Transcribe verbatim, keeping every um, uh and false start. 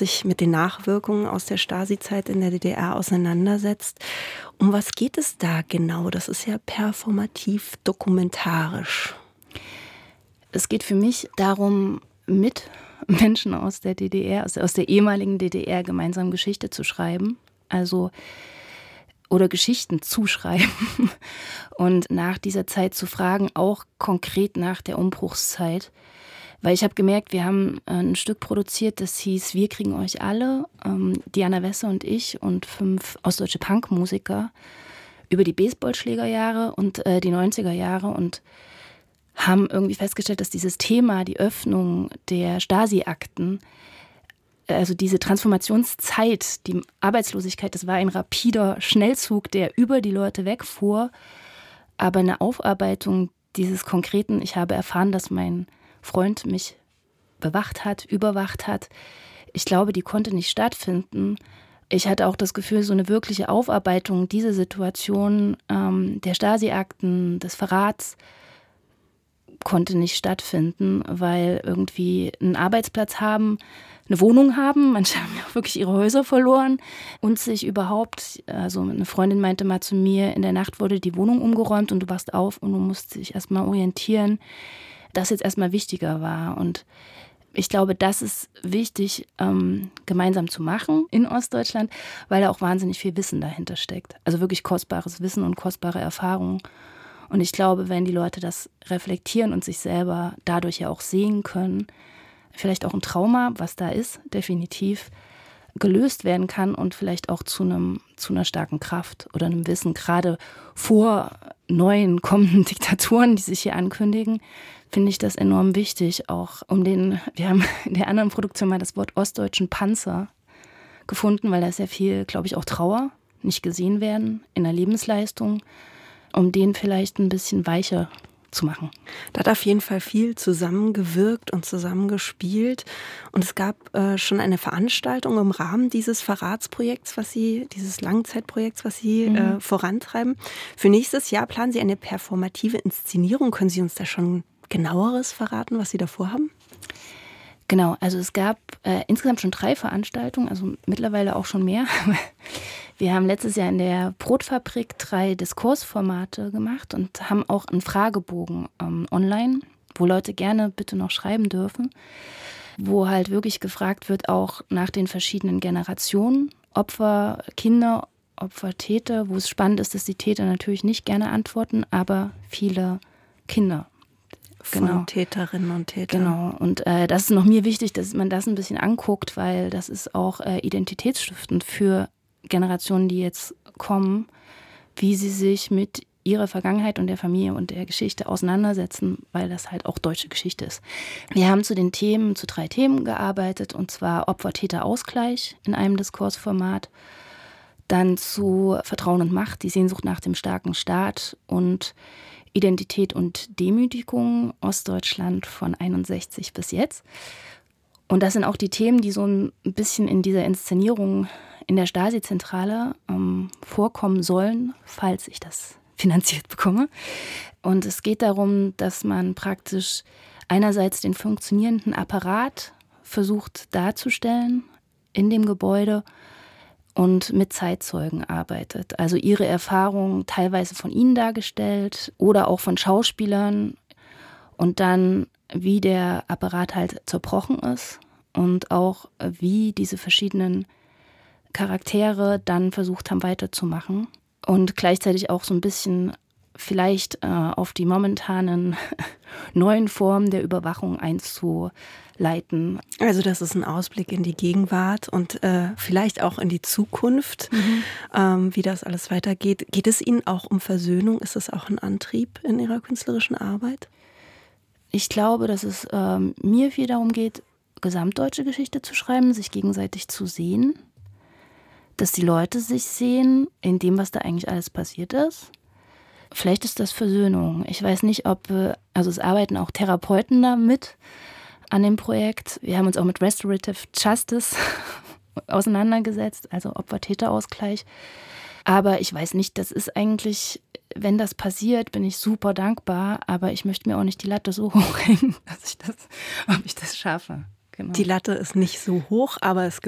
sich mit den Nachwirkungen aus der Stasi-Zeit in der D D R auseinandersetzt. Um was geht es da genau? Das ist ja performativ dokumentarisch. Es geht für mich darum, mit Menschen aus der D D R, aus der, aus der ehemaligen D D R gemeinsam Geschichte zu schreiben. Also oder Geschichten zu schreiben und nach dieser Zeit zu fragen, auch konkret nach der Umbruchszeit. Weil ich habe gemerkt, wir haben ein Stück produziert, das hieß Wir kriegen euch alle, ähm, Diana Wesse und ich und fünf ostdeutsche Punkmusiker über die Baseballschlägerjahre und äh, die neunziger Jahre und haben irgendwie festgestellt, dass dieses Thema, die Öffnung der Stasi-Akten, also diese Transformationszeit, die Arbeitslosigkeit, das war ein rapider Schnellzug, der über die Leute wegfuhr. Aber eine Aufarbeitung dieses Konkreten, ich habe erfahren, dass mein Freund mich bewacht hat, überwacht hat. Ich glaube, die konnte nicht stattfinden. Ich hatte auch das Gefühl, so eine wirkliche Aufarbeitung dieser Situation, ähm, der Stasi-Akten, des Verrats, konnte nicht stattfinden, weil irgendwie einen Arbeitsplatz haben, eine Wohnung haben, manche haben ja auch wirklich ihre Häuser verloren und sich überhaupt, also eine Freundin meinte mal zu mir, in der Nacht wurde die Wohnung umgeräumt und du wachst auf und du musst dich erstmal orientieren, das jetzt erstmal wichtiger war. Und ich glaube, das ist wichtig, ähm, gemeinsam zu machen in Ostdeutschland, weil da auch wahnsinnig viel Wissen dahinter steckt. Also wirklich kostbares Wissen und kostbare Erfahrungen. Und ich glaube, wenn die Leute das reflektieren und sich selber dadurch ja auch sehen können, vielleicht auch ein Trauma, was da ist, definitiv gelöst werden kann und vielleicht auch zu einem, zu einer starken Kraft oder einem Wissen, gerade vor neuen kommenden Diktaturen, die sich hier ankündigen, finde ich das enorm wichtig, auch um den, wir haben in der anderen Produktion mal das Wort ostdeutschen Panzer gefunden, weil da ist ja viel, glaube ich, auch Trauer, nicht gesehen werden in der Lebensleistung, um den vielleicht ein bisschen weicher zu machen. Da hat auf jeden Fall viel zusammengewirkt und zusammengespielt. Und es gab äh, schon eine Veranstaltung im Rahmen dieses Verratsprojekts, was Sie, dieses Langzeitprojekts, was Sie mhm. äh, vorantreiben. Für nächstes Jahr planen Sie eine performative Inszenierung. Können Sie uns da schon genaueres verraten, was Sie da vorhaben? Genau, also es gab äh, insgesamt schon drei Veranstaltungen, also mittlerweile auch schon mehr. Wir haben letztes Jahr in der Brotfabrik drei Diskursformate gemacht und haben auch einen Fragebogen ähm, online, wo Leute gerne bitte noch schreiben dürfen, wo halt wirklich gefragt wird, auch nach den verschiedenen Generationen, Opfer, Kinder, Opfer, Täter, wo es spannend ist, dass die Täter natürlich nicht gerne antworten, aber viele Kinder. Von genau. Täterinnen und Tätern. Genau, und äh, das ist noch mir wichtig, dass man das ein bisschen anguckt, weil das ist auch äh, identitätsstiftend für Generationen, die jetzt kommen, wie sie sich mit ihrer Vergangenheit und der Familie und der Geschichte auseinandersetzen, weil das halt auch deutsche Geschichte ist. Wir haben zu den Themen, zu drei Themen gearbeitet, und zwar Opfer-Täter-Ausgleich in einem Diskursformat, dann zu Vertrauen und Macht, die Sehnsucht nach dem starken Staat und Identität und Demütigung, Ostdeutschland von einundsechzig bis jetzt. Und das sind auch die Themen, die so ein bisschen in dieser Inszenierung in der Stasi-Zentrale ähm, vorkommen sollen, falls ich das finanziert bekomme. Und es geht darum, dass man praktisch einerseits den funktionierenden Apparat versucht darzustellen in dem Gebäude und mit Zeitzeugen arbeitet. Also ihre Erfahrungen teilweise von ihnen dargestellt oder auch von Schauspielern und dann, wie der Apparat halt zerbrochen ist und auch wie diese verschiedenen Charaktere dann versucht haben weiterzumachen und gleichzeitig auch so ein bisschen vielleicht äh, auf die momentanen neuen Formen der Überwachung einzuleiten. Also das ist ein Ausblick in die Gegenwart und äh, vielleicht auch in die Zukunft, mhm. ähm, wie das alles weitergeht. Geht es Ihnen auch um Versöhnung? Ist das auch ein Antrieb in Ihrer künstlerischen Arbeit? Ich glaube, dass es ähm, mir viel darum geht, gesamtdeutsche Geschichte zu schreiben, sich gegenseitig zu sehen, dass die Leute sich sehen in dem, was da eigentlich alles passiert ist. Vielleicht ist das Versöhnung. Ich weiß nicht, ob, also es arbeiten auch Therapeuten da mit an dem Projekt. Wir haben uns auch mit Restorative Justice auseinandergesetzt, also Opfer-Täter-Ausgleich. Aber ich weiß nicht, das ist eigentlich, wenn das passiert, bin ich super dankbar, aber ich möchte mir auch nicht die Latte so hochhängen, dass ich das, ob ich das schaffe. Genau. Die Latte ist nicht so hoch, aber es gibt